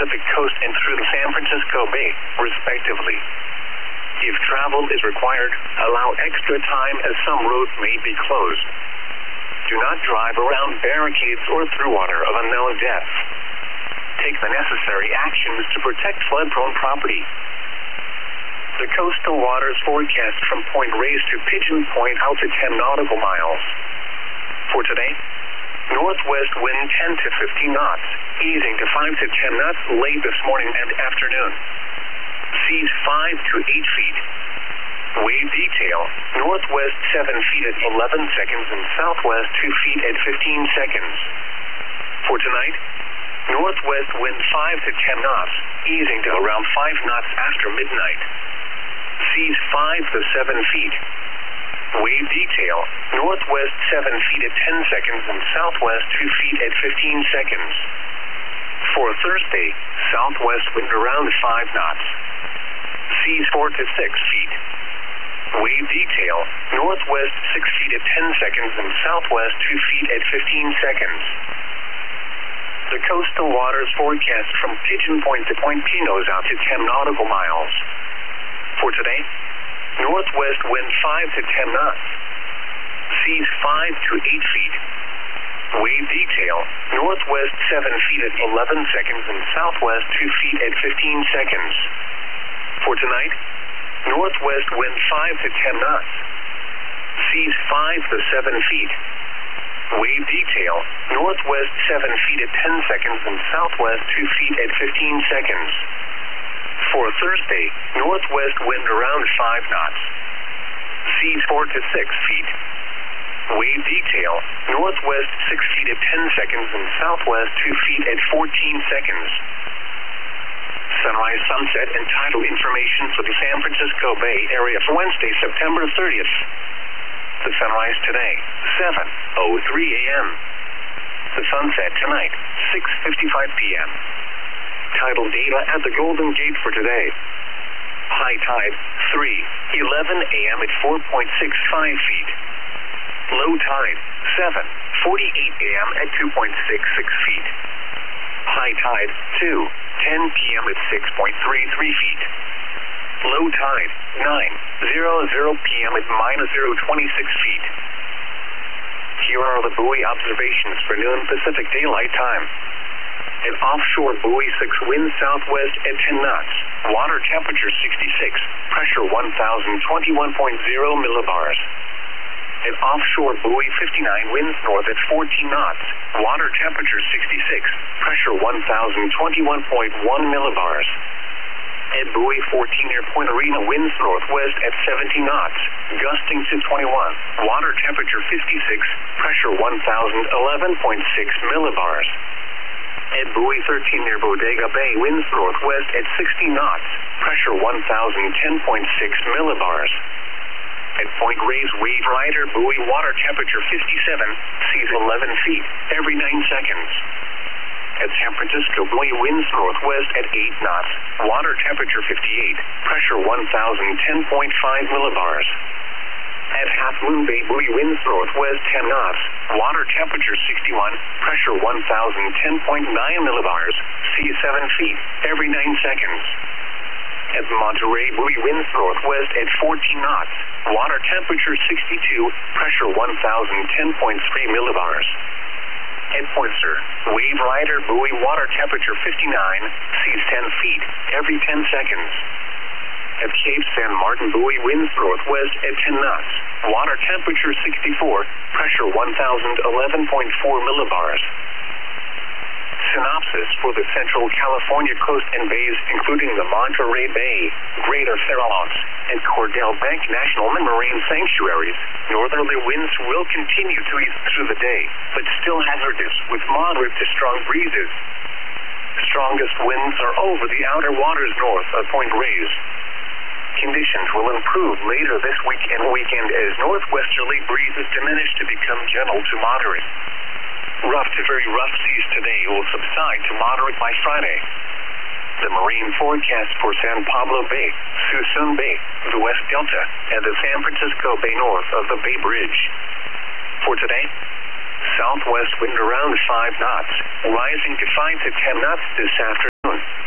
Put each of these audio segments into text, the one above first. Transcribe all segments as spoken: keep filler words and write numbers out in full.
Pacific Coast and through the San Francisco Bay, respectively. If travel is required, allow extra time as some roads may be closed. Do not drive around barricades or through water of unknown depth. Take the necessary actions to protect flood-prone property. The coastal waters forecast from Point Reyes to Pigeon Point out to ten nautical miles. For today, northwest wind ten to fifteen knots, easing to five to ten knots late this morning and afternoon. Seas five to eight feet. Wave detail, northwest seven feet at eleven seconds and southwest two feet at fifteen seconds. For tonight, northwest wind five to ten knots, easing to around five knots after midnight. Seas five to seven feet. Wave detail, northwest seven feet at ten seconds and southwest two feet at fifteen seconds. For Thursday, southwest wind around five knots. Seas four to six feet. Wave detail, northwest six feet at ten seconds and southwest two feet at fifteen seconds. The coastal waters forecast from Pigeon Point to Point Pinos out to ten nautical miles. For today, northwest wind five to ten knots. Seas five to eight feet. Wave detail, northwest seven feet at eleven seconds and southwest two feet at fifteen seconds. For tonight, northwest wind five to ten knots. Seas five to seven feet. Wave detail, northwest seven feet at ten seconds and southwest two feet at fifteen seconds. For Thursday, northwest wind around five knots. Seas four to six feet. Wave detail, northwest six feet at ten seconds and southwest two feet at fourteen seconds. Sunrise, sunset, and tidal information for the San Francisco Bay Area for Wednesday, September thirtieth. The sunrise today, seven oh three a m The sunset tonight, six fifty-five p m Tidal data at the Golden Gate for today. High tide, three eleven a m at four point six five feet. Low tide, seven forty-eight a m at two point six six feet. High tide, two ten p m at six point three three feet. Low tide, nine hundred p m at minus zero point two six feet. Here are the buoy observations for noon Pacific Daylight Time. An offshore buoy six, wind southwest at ten knots. Water temperature sixty-six, pressure one thousand twenty-one point zero millibars. An offshore buoy fifty-nine, winds north at fourteen knots. Water temperature sixty-six, pressure one thousand twenty-one point one millibars. At buoy fourteen near Point Arena, winds northwest at seventeen knots, gusting to twenty-one. Water temperature fifty-six, pressure one thousand eleven point six millibars. At buoy thirteen near Bodega Bay, winds northwest at sixty knots, pressure one thousand ten point six millibars. At Point Reyes, wave rider buoy, water temperature fifty-seven, seas eleven feet every nine seconds. At San Francisco buoy, winds northwest at eight knots, water temperature fifty-eight, pressure one thousand ten point five millibars. At Half Moon Bay buoy, winds northwest ten knots, water temperature sixty-one, pressure one thousand ten point nine millibars, seas seven feet every nine seconds. At Monterey buoy, winds northwest at fourteen knots, water temperature sixty-two, pressure one thousand ten point three millibars. At Poinsett, wave rider buoy, water temperature fifty-nine, seas ten feet every ten seconds. At Cape San Martin buoy, winds northwest at ten knots, water temperature sixty-four, pressure one thousand eleven point four millibars. Synopsis for the Central California coast and bays, including the Monterey Bay, Greater Farallones, and Cordell Bank National Marine Sanctuaries. Northerly winds will continue to ease through the day, but still hazardous with moderate to strong breezes. Strongest winds are over the outer waters north of Point Reyes. Conditions will improve later this week and weekend as northwesterly breezes diminish to become gentle to moderate. Rough to very rough seas today will subside to moderate by Friday. The marine forecast for San Pablo Bay, Suisun Bay, the West Delta, and the San Francisco Bay north of the Bay Bridge. For today, southwest wind around five knots, rising to five to ten knots this afternoon.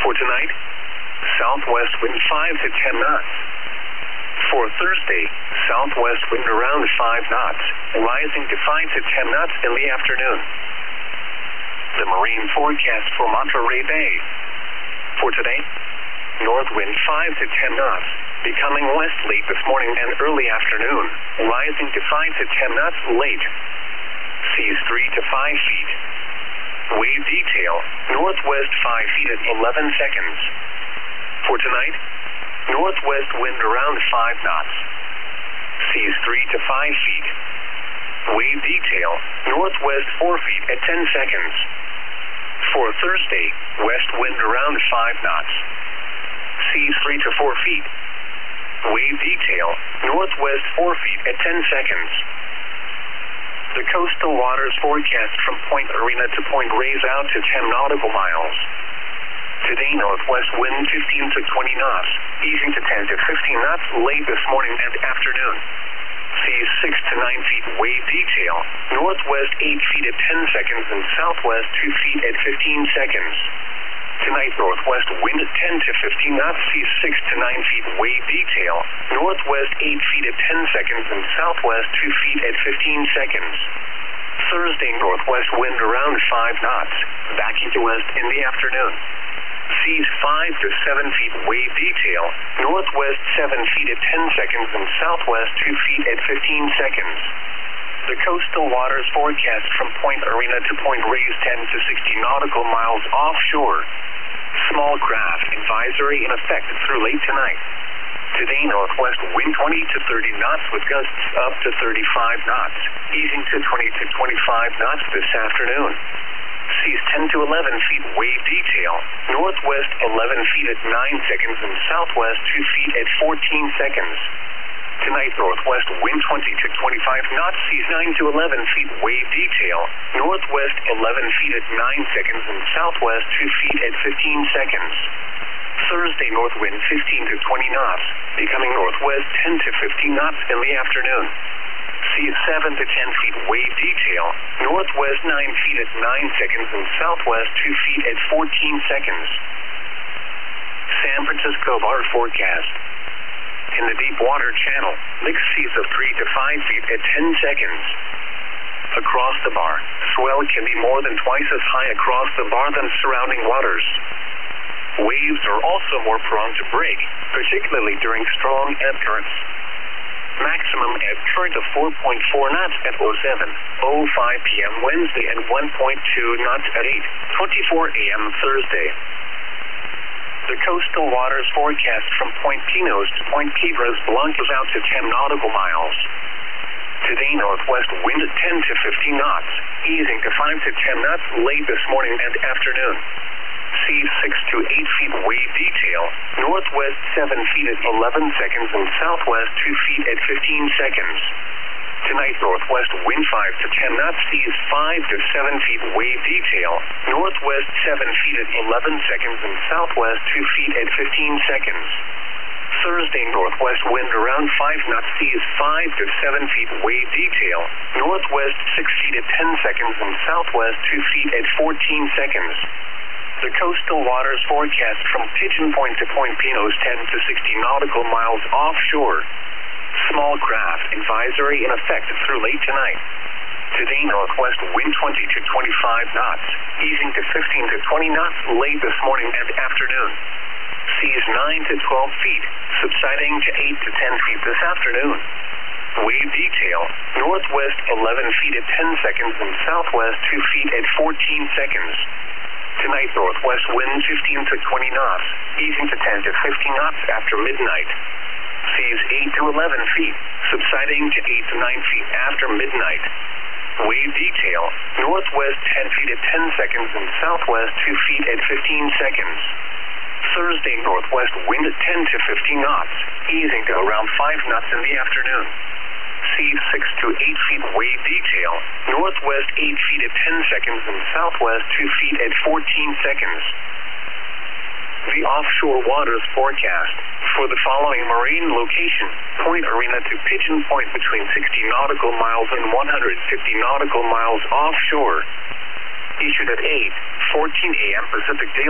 For tonight, southwest wind five to ten knots. For Thursday, southwest wind around five knots, rising to five to ten knots in the afternoon. The marine forecast for Monterey Bay. For today, north wind five to ten knots, becoming west late this morning and early afternoon, rising to five to ten knots late. Seas three to five feet. Wave detail, northwest five feet at eleven seconds. For tonight, northwest wind around five knots. Seas three to five feet. Wave detail, northwest four feet at ten seconds. For Thursday, west wind around five knots. Seas three to four feet. Wave detail, northwest four feet at ten seconds. The coastal waters forecast from Point Arena to Point Reyes out to ten nautical miles. Today, northwest wind fifteen to twenty knots, easing to ten to fifteen knots late this morning and afternoon. Seas six to nine feet. Wave detail, northwest eight feet at ten seconds and southwest two feet at fifteen seconds. Tonight, northwest wind ten to fifteen knots, seas six to nine feet. Wave detail, northwest eight feet at ten seconds and southwest two feet at fifteen seconds. Thursday, northwest wind around five knots, backing to west in the afternoon. Seas five to seven feet. Wave detail, northwest seven feet at ten seconds and southwest two feet at fifteen seconds. The coastal waters forecast from Point Arena to Point Reyes ten to sixty nautical miles offshore. Small craft advisory in effect through late tonight. Today, northwest wind twenty to thirty knots with gusts up to thirty-five knots, easing to twenty to twenty-five knots this afternoon. Seas ten to eleven feet. Wave detail, northwest eleven feet at nine seconds and southwest two feet at fourteen seconds. Tonight, northwest wind twenty to twenty-five knots, seas nine to eleven feet. Wave detail, northwest eleven feet at nine seconds and southwest two feet at fifteen seconds. Thursday, north wind fifteen to twenty knots, becoming northwest ten to fifteen knots in the afternoon. Seas seven to ten feet. Wave detail, northwest nine feet at nine seconds and southwest two feet at fourteen seconds. San Francisco bar forecast. In the deep water channel, mixed seas of three to five feet at ten seconds. Across the bar, swell can be more than twice as high across the bar than surrounding waters. Waves are also more prone to break, particularly during strong ebb currents. Maximum ebb current of four point four knots at oh seven oh five p m Wednesday and one point two knots at eight twenty-four a m Thursday. The coastal waters forecast from Point Pinos to Point Quiebras Blancas out to ten nautical miles. Today, northwest wind ten to fifteen knots, easing to five to ten knots late this morning and afternoon. Seas six to eight feet. Wave detail, northwest seven feet at eleven seconds and southwest two feet at fifteen seconds. Tonight, northwest wind five to ten knots, seas five to seven feet. Wave detail, northwest seven feet at eleven seconds and southwest two feet at fifteen seconds. Thursday, northwest wind around five knots, seas five to seven feet. Wave detail, northwest six feet at ten seconds and southwest two feet at fourteen seconds. The coastal waters forecast from Pigeon Point to Point Pinos ten to sixty nautical miles offshore. Small craft advisory in effect through late tonight. Today, northwest wind twenty to twenty-five knots, easing to fifteen to twenty knots late this morning and afternoon. Seas nine to twelve feet, subsiding to eight to ten feet this afternoon. Wave detail, northwest eleven feet at ten seconds and southwest two feet at fourteen seconds. Tonight, northwest wind fifteen to twenty knots, easing to ten to fifteen knots after midnight. Seas eight to eleven feet, subsiding to eight to nine feet after midnight. Wave detail, northwest ten feet at ten seconds and southwest two feet at fifteen seconds. Thursday, northwest wind at ten to fifteen knots, easing to around five knots in the afternoon. Seas six to eight feet. Wave detail, northwest eight feet at ten seconds and southwest two feet at fourteen seconds. The offshore waters forecast for the following marine location: Point Arena to Pigeon Point between sixty nautical miles and one hundred fifty nautical miles offshore. Issued at eight fourteen a m Pacific Daylight.